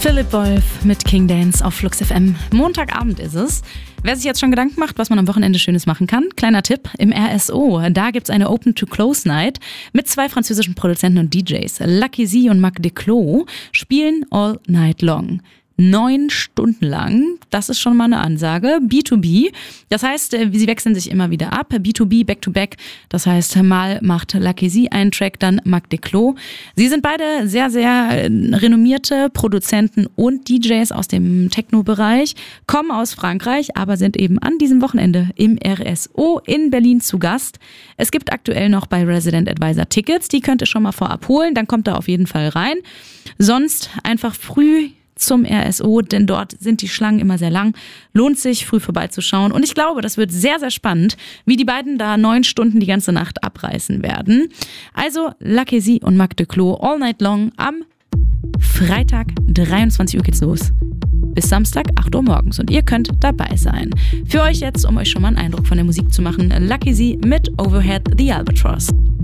Philipp Wolf mit King Dance auf Flux FM. Montagabend ist es. Wer sich jetzt schon Gedanken macht, was man am Wochenende Schönes machen kann, kleiner Tipp, im RSO, da gibt's eine Open-to-Close-Night mit 2 französischen Produzenten und DJs. Lucky Z und Marc Desclos spielen all night long. 9 Stunden lang, das ist schon mal eine Ansage. B2B, das heißt, sie wechseln sich immer wieder ab. B2B, Back-to-Back, das heißt, mal macht Lucky Z einen Track, dann Marc Desclos. Sie sind beide sehr, sehr renommierte Produzenten und DJs aus dem Techno-Bereich, kommen aus Frankreich, aber sind eben an diesem Wochenende im RSO in Berlin zu Gast. Es gibt aktuell noch bei Resident Advisor Tickets, die könnt ihr schon mal vorab holen, dann kommt ihr auf jeden Fall rein. Sonst einfach früh zum RSO, denn dort sind die Schlangen immer sehr lang. Lohnt sich, früh vorbeizuschauen. Und ich glaube, das wird sehr, sehr spannend, wie die beiden da 9 Stunden die ganze Nacht abreißen werden. Also Lucky Z und Marc Desclos all night long. Am Freitag 23 Uhr geht's los. Bis Samstag 8 Uhr morgens. Und ihr könnt dabei sein. Für euch jetzt, um euch schon mal einen Eindruck von der Musik zu machen, Lucky Z mit Overhead the Albatross.